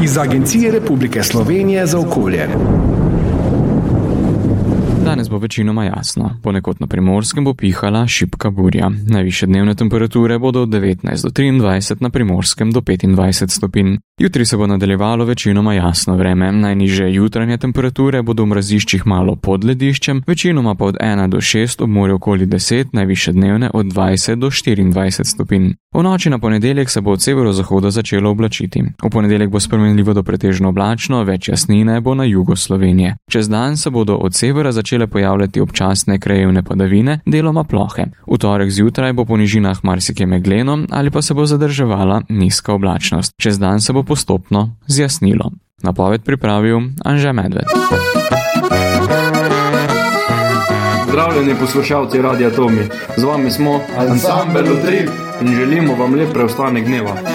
iz Agencije Republike Slovenije za okolje. Danes bo večinoma jasno. Ponekod na Primorskem bo pihala šibka burja. Najvišje dnevne temperature bodo od 19 do 23, na Primorskem do 25 stopinj. Jutri se bo nadaljevalo večinoma jasno vreme. Najnižje jutranje temperature bodo v mraziščih malo pod lediščem, večinoma pa od 1 do 6, ob morju okoli 10, najvišje dnevne od 20 do 24 stopinj. V noči na ponedeljek se bo od severozahoda začelo oblačiti. V ponedeljek bo spremenljivo do pretežno oblačno, več jasnine bo na jugu Slovenije. Čez dan se bodo od severa začele pojavljati občasne krajevne padavine, deloma plohe. V torek zjutraj bo po nižinah marsikje megleno ali pa se bo zadrževala nizka oblačnost. Čez dan se bo postopno zjasnilo. Napoved pripravil Anže Medved. Zdravljeni poslušalci Radia Tomi, z vami smo Ansambel Utrip in želimo vam lep preostanek dneva.